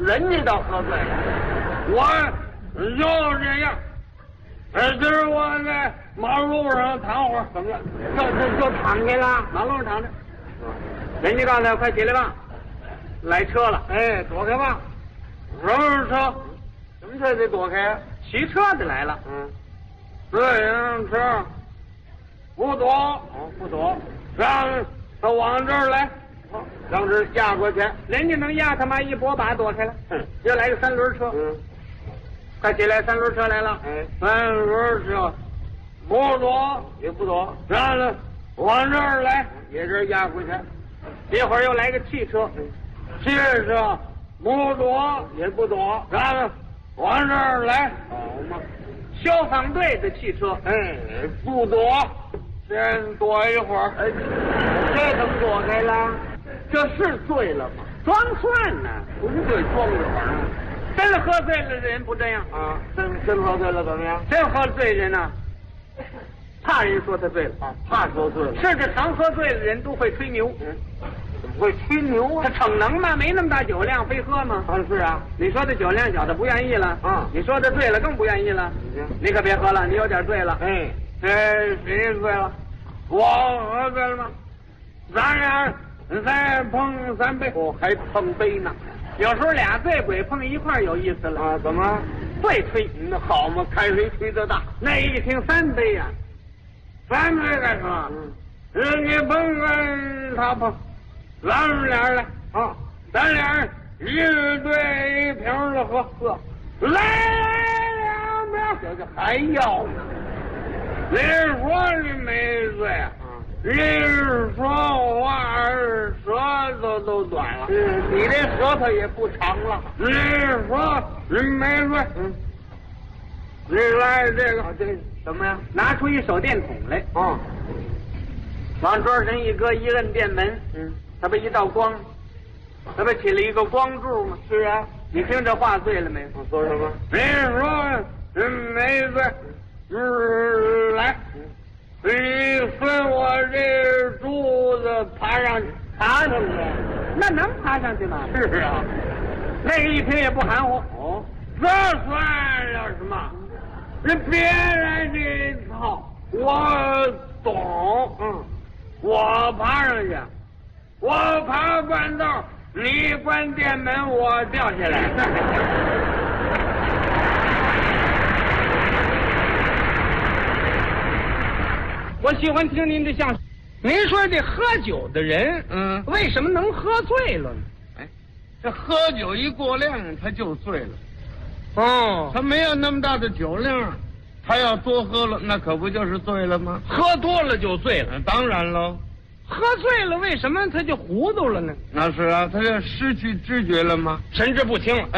人家倒喝醉了， 我就这样。今儿我在马路上躺会儿，怎么样？ 就躺下了。 马路上躺着。人家刚才快起来吧，来车了。 哎，躲开吧。 什么车？ 什么车得躲开啊？ 骑车的来了。自行车。不躲。 哦，不躲。 让他往这儿来。 让这压过去。 人家能压他妈一拨把躲开了。 又来个三轮车。 快起来，三轮车来了。 哎， 三轮车，不躲也不躲。 让他往这儿来， 也这压过去。 一会儿又来个汽车，汽车不躲也不躲。 让他往这儿来。 好嘛， 消防队的汽车，不躲，先躲一会儿。 这怎么躲开了？ 这是醉了吗？装蒜呢？ 不是对，装着玩呢。 真喝醉了的人不这样啊？真喝醉了怎么样？ 真喝醉人呢，怕人说他醉了啊，怕说醉了。 是这常喝醉的人都会吹牛。 怎么会吹牛啊？ 他逞能吗？没那么大酒量，非喝吗？ 是啊。 你说他酒量小，他不愿意了。你说他醉了，更不愿意了。你可别喝了，你有点醉了。谁醉了？我喝醉了吗？咱俩再碰3杯。 还碰杯呢。 有时候俩醉鬼碰一块有意思了啊？怎么？ 对吹， 那好嘛，看谁吹得大。 那一听3杯呀，3杯干什么？你碰跟他碰，咱们俩来啊， 咱俩一人对1瓶的喝，来2瓶， 这还要呢？ 你说你没醉啊？你说话舌头都短了， 你这舌头也不长了。 你说你没醉，你来这个这什么呀？ 拿出一手电筒来，往桌上一搁，一摁电门，它不一道光，它不起了一个光柱吗？ 是啊。 你听这话醉了没有？ 我说什么？ 你说你没醉，来。你分我这柱子爬上去， 爬上去， 那能爬上去吗？ 是啊， 那个一听也不含糊。这算了什么？你别来这一套，我懂。我爬上去，我爬半道，你关电门，我掉下来。我喜欢听您的相声。您说这喝酒的人，为什么能喝醉了呢？ 这喝酒一过量，他就醉了。 他没有那么大的酒量，他要多喝了，那可不就是醉了吗？ 喝多了就醉了， 当然喽。 喝醉了，为什么他就糊涂了呢？ 那是啊，他就失去知觉了吗？ 神志不清了。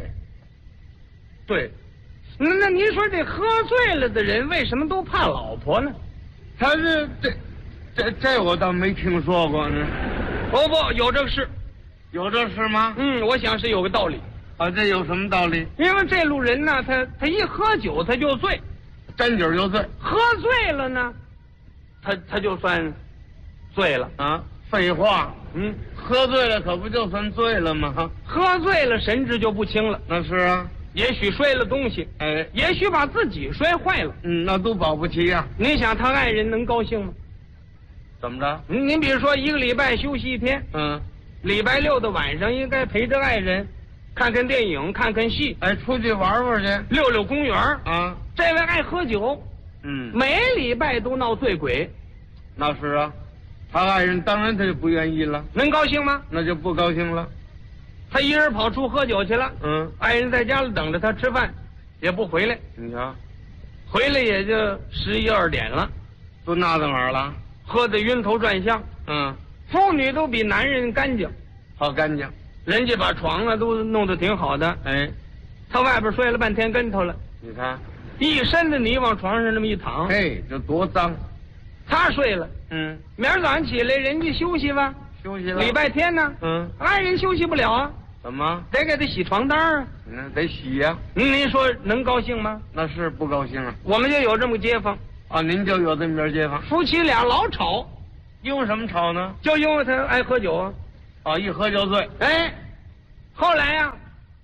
对。那您说这喝醉了的人为什么都怕老婆呢？ 他这我倒没听说过呢。 不，有这个事。 有这事吗？ 我想是有个道理。 这有什么道理？ 因为这路人呢，他一喝酒他就醉， 沾酒就醉。 喝醉了呢，他就算醉了啊。废话。喝醉了可不就算醉了吗？ 喝醉了神志就不清了。 那是啊。 也许摔了东西，也许把自己摔坏了， 那都保不齐呀。 您想他爱人能高兴吗？ 怎么着？ 您比如说一个礼拜休息1天，礼拜6的晚上应该陪着爱人，看看电影，看看戏， 出去玩玩去， 溜溜公园啊。 这位爱喝酒，每礼拜都闹醉鬼， 那是啊。他爱人当然他就不愿意了， 能高兴吗？ 那就不高兴了。 他一人跑出喝酒去了，爱人在家里等着他吃饭，也不回来。 你瞧， 回来也就11、12点了， 都那到哪儿了？ 喝得晕头转向。妇女都比男人干净， 好干净。 人家把床啊都弄得挺好的，他外边摔了半天跟头了。 你看， 一身的泥往床上那么一躺， 这多脏。 他睡了，明儿早上起来人家休息吧， 休息了。 礼拜天呢，爱人休息不了啊。 怎么？ 得给他洗床单啊。 得洗呀。 您说能高兴吗？ 那是不高兴啊。 我们就有这么个街坊。 您就有这么边街坊。 夫妻俩老吵， 因为什么吵呢？ 就因为他爱喝酒啊。 一喝就醉。 后来呀，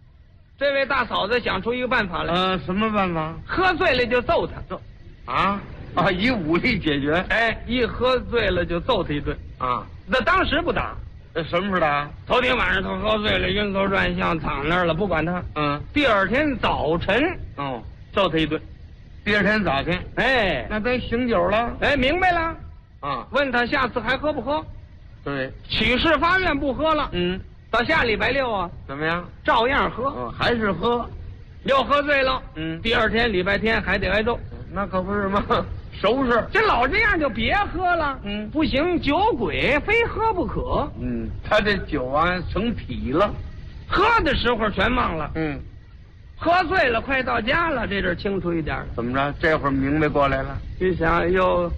这位大嫂子想出一个办法来。 什么办法？ 喝醉了就揍他。 以武力解决。 哎，一喝醉了就揍他一顿。那当时不打。 什么时候打？ 头天晚上他喝醉了，晕头转向，躺那儿了，不管他。第二天早晨，揍他一顿。 第二天早晨， 哎， 那得醒酒了。 哎，明白了。问他下次还喝不喝？ 对， 起誓发愿不喝了。到下礼拜六啊， 怎么样？ 照样喝。 还是喝， 又喝醉了。第二天礼拜天还得挨揍。 那可不是吗？收拾。 这老这样就别喝了。不行，酒鬼非喝不可。 他这酒啊成体了， 喝的时候全忘了。喝醉了，快到家了，这阵清楚一点。 怎么着？这会儿明白过来了。 一想又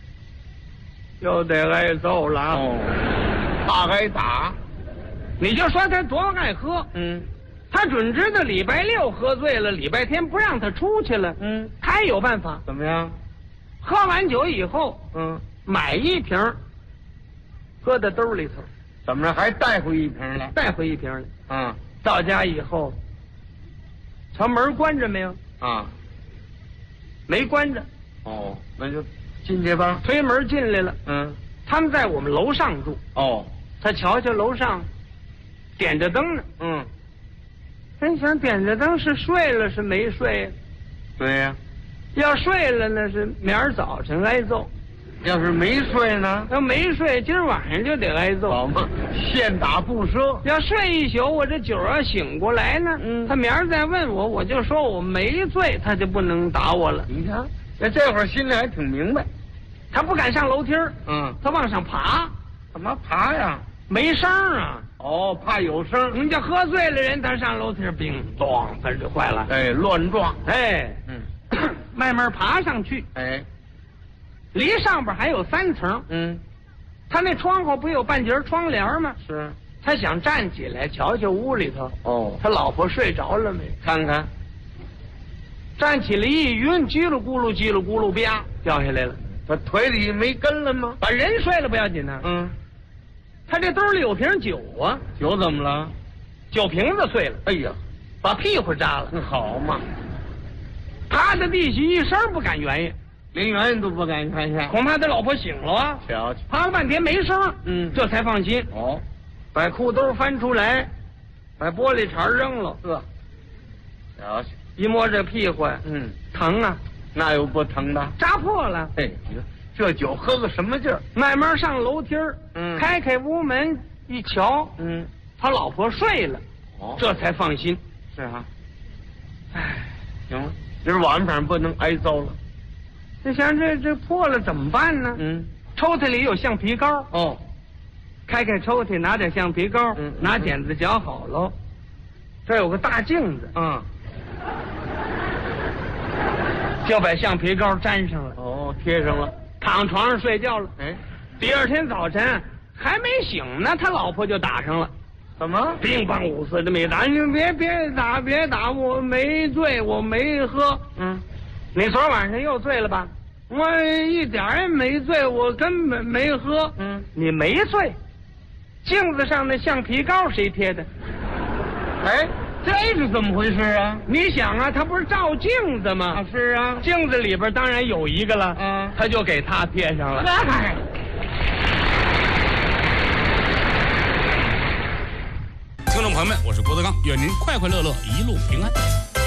得挨揍了。 怕挨打。 你就说他多爱喝。他准知道礼拜六喝醉了，礼拜天不让他出去了。他也有办法。 怎么样？ 喝完酒以后，买一瓶，搁在兜里头。 怎么着？还带回一瓶来？ 带回一瓶来。到家以后，瞧门关着没有？没关着。 那就进去吧。 推门进来了。他们在我们楼上住。他瞧瞧楼上，点着灯呢。真想点着灯是睡了是没睡？ 对呀。 要睡了那是明儿早晨挨揍。 要是没睡呢？ 要没睡，今儿晚上就得挨揍。 好嘛，现打不赊。 要睡一宿，我这酒要醒过来呢，他明儿再问我，我就说我没醉，他就不能打我了。 你看，这会儿心里还挺明白。 他不敢上楼梯儿。他往上爬。 怎么爬呀？ 没声啊。 怕有声。 人家喝醉了人，他上楼梯叮咚，他就坏了。 乱撞。 慢慢爬上去。离上边还有3层。他那窗户不有半截窗帘吗？ 是。 他想站起来瞧瞧屋里头。他老婆睡着了没？ 看看。 站起来一晕，叽噜咕噜叽噜咕噜，啪掉下来了。 他腿里没根了吗？ 把人摔了不要紧呢。他这兜里有瓶酒啊。 酒怎么了？ 酒瓶子碎了。 哎呀， 把屁股扎了。 好嘛。 趴在地下一声不敢原因， 连原因都不敢看下。 恐怕他老婆醒了啊。 瞧瞧。 趴了半天没声。这才放心。把裤兜翻出来，把玻璃碴扔了。瞧瞧。一摸这屁股呀，疼啊。 那有不疼的？ 扎破了。 这酒喝个什么劲儿？ 慢慢上楼梯儿。开屋门一瞧，他老婆睡了。这才放心。 是啊。行了，今儿晚上不能挨揍了。 就想这破了怎么办呢？抽屉里有橡皮膏。开抽屉，拿点橡皮膏，拿剪子绞好喽。这有个大镜子。就把橡皮膏粘上了。 贴上了。 躺床上睡觉了。第二天早晨还没醒呢，他老婆就打上了。 怎么？ 乒乓五四的没打，你别打，我没醉，我没喝。你昨晚上又醉了吧？我一点也没醉，我根本没喝。你没醉？镜子上的橡皮膏谁贴的？ 这是怎么回事啊？ 你想啊，他不是照镜子吗？ 是啊。 镜子里边当然有一个了。他就给他贴上了。 听众朋友们，我是郭德纲，愿您快快乐乐，一路平安。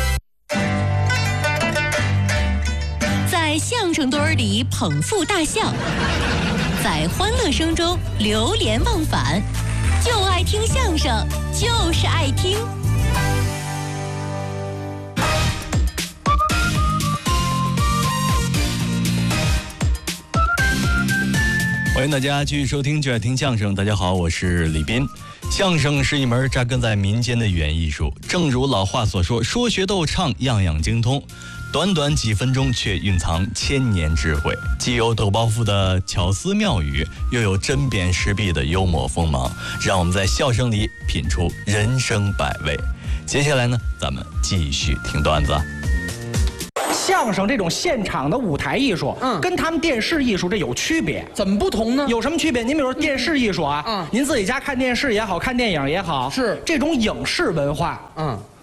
在相声堆里捧腹大笑，在欢乐声中流连忘返，就爱听相声，就是爱听。 欢迎大家继续收听就爱听相声。大家好，我是李斌。相声是一门扎根在民间的语言艺术，正如老话所说，说学逗唱样样精通，短短几分钟却蕴藏千年智慧，既有抖包袱的巧思妙语，又有针砭时弊的幽默锋芒，让我们在笑声里品出人生百味。接下来呢，咱们继续听段子。 相声这种现场的舞台艺术，跟他们电视艺术这有区别。 怎么不同呢？ 有什么区别？您比如说电视艺术啊，您自己家看电视也好看电影也好， 是这种影视文化，它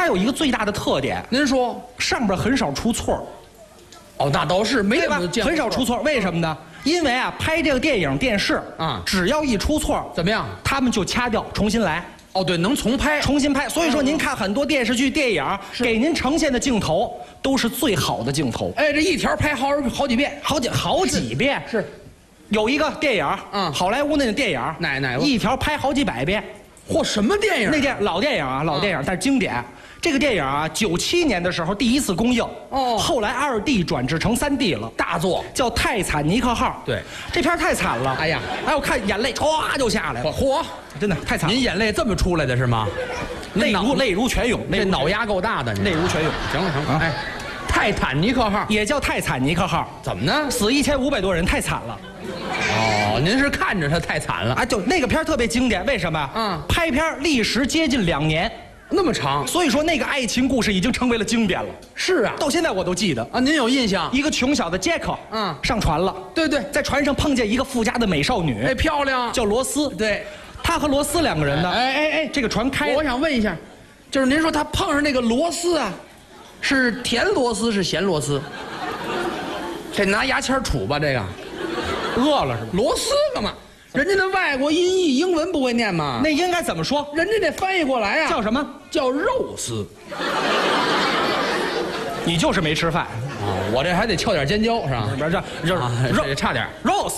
它有一个最大的特点， 您说？ 上边很少出错。 哦，那倒是没对吧怎么见过， 很少出错。为什么呢？因为啊，拍这个电影电视啊只要一出错， 怎么样？ 他们就掐掉，重新来。 哦，对，能重拍。 重新拍，所以说您看很多电视剧、电影给您呈现的镜头都是最好的镜头， 哎，这一条拍好几遍， 好几遍。 是， 有一个电影，好莱坞那个电影， 哪个一条拍好几百遍。 嚯，什么电影？ 那老电影啊，老电影，但是经典。这个电影啊，97年的时候第一次公映，后来2D 转制成3D 了， 大作叫《泰坦尼克号》。 对， 这片太惨了。 哎呀， 哎，我看眼泪唰就下来了。 嚯， 真的太惨了。 您眼泪这么出来的是吗？ 泪如泉涌， 这脑压够大的， 泪如泉涌。 行了，哎，泰坦尼克号也叫泰坦尼克号， 怎么呢？ 死1500多人，太惨了。 哦，您是看着它太惨了啊？就那个片特别经典，为什么？拍片历时接近2年。 那么长， 所以说那个爱情故事已经成为了经典了。 是啊， 到现在我都记得啊。您有印象？ 一个穷小的杰克，上船了。 对对， 在船上碰见一个富家的美少女， 哎，漂亮， 叫罗斯。 对， 他和罗斯2个人呢， 哎， 这个船开。 我想问一下，就是您说他碰上那个螺丝啊，是甜螺丝是咸螺丝？这拿牙签杵吧，这个饿了是吧？ 螺丝干嘛？人家那外国音译英文不会念吗？ 那应该怎么说？ 人家得翻译过来啊， 叫什么？ 叫肉丝。 你就是没吃饭啊！我这还得翘点尖椒是吧？ 不是肉差点。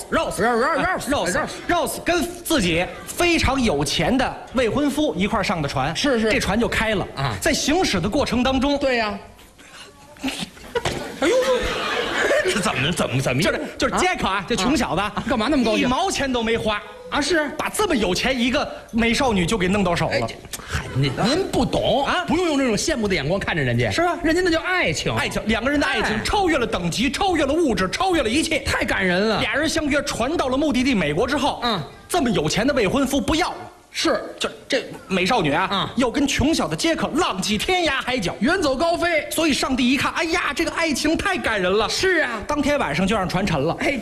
Rose 跟自己非常有钱的未婚夫一块上的船， 是， 这船就开了啊。在行驶的过程当中， 对呀。哎呦！这怎么就是杰克啊，这穷小子干嘛那么高兴？ 1毛钱都没花啊！是把这么有钱一个美少女就给弄到手了。 您不懂啊，不用这种羡慕的眼光看着人家。是啊，人家那叫爱情， 爱情，2个人的爱情超越了等级，超越了物质，超越了一切， 太感人了。 俩人相约船到了目的地美国之后，这么有钱的未婚夫不要了。 是， 就这美少女啊，要跟穷小的杰克浪迹天涯海角， 远走高飞。 所以上帝一看，哎呀，这个爱情太感人了。 是啊， 当天晚上就让船沉了。 哎，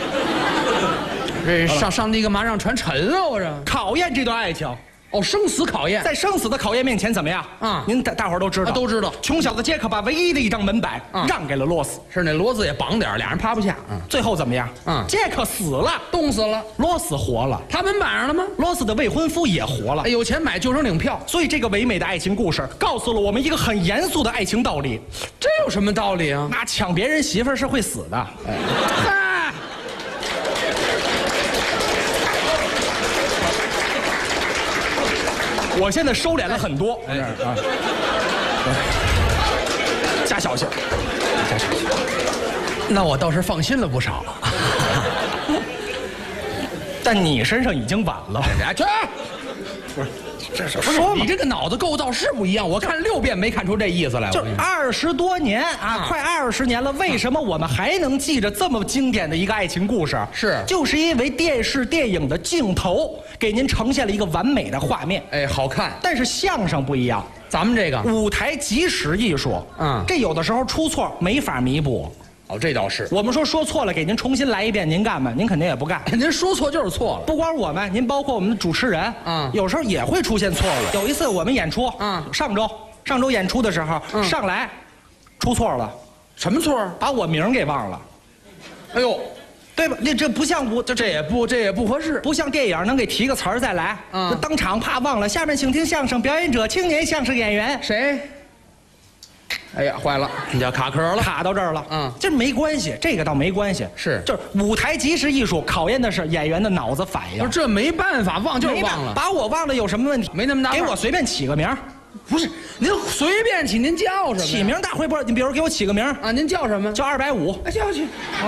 这上帝干嘛让船沉了？我这考验这段爱情。 哦，生死考验， 在生死的考验面前怎么样啊？您大伙儿都知道， 都知道。 穷小子杰克把唯一的一张门板让给了罗斯， 是那骡子也绑点，俩人趴不下。 最后怎么样？杰克死了， 冻死了， 罗斯活了。 他门板上了吗？ 罗斯的未婚夫也活了。 有钱买救生领票。 所以这个唯美的爱情故事告诉了我们一个很严肃的爱情道理。 这有什么道理啊？ 那抢别人媳妇儿是会死的。我现在收敛了很多，加小心，加小心。 那我倒是放心了不少。 但你身上已经晚了。 去，不是，这是说你这个脑子构造是不一样。我看6遍没看出这意思来。 就20多年啊，快20年了，为什么我们还能记着这么经典的一个爱情故事？ 是， 就是因为电视电影的镜头给您呈现了一个完美的画面。 哎，好看。 但是相声不一样， 咱们这个舞台即时艺术，这有的时候出错没法弥补。 哦，这倒是。 我们说错了，给您重新来一遍，您干吗？您肯定也不干。 您说错就是错了。 不光我们，您包括我们的主持人，有时候也会出现错误。有一次我们演出，上周演出的时候，上来出错了。 什么错？ 把我名给忘了。 哎呦， 对吧？这不像这也不合适， 不像电影能给提个词儿再来。当场怕忘了。下面请听相声表演者，青年相声演员谁？哎呀，坏了，你叫卡壳了， 卡到这儿了。这没关系，这个倒没关系。 是， 就是舞台即时艺术考验的是演员的脑子反应。 这没办法，忘就是忘了。 把我忘了有什么问题？ 没那么大。 给我随便起个名。 不是，您随便起，您叫什么？ 起名大会不是？你比如给我起个名啊，您叫什么？ 叫250。 叫去。